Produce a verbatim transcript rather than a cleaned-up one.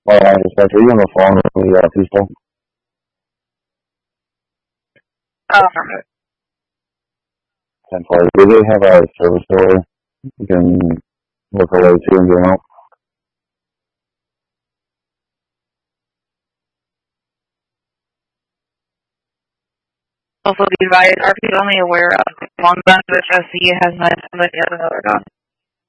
Oh, I understand. Are you on the phone with the uh, people? Um, ten forty. Do they have a service door you can look away to and get out? also be advised, R P is only aware of one gun, which S C has not, but the other gun.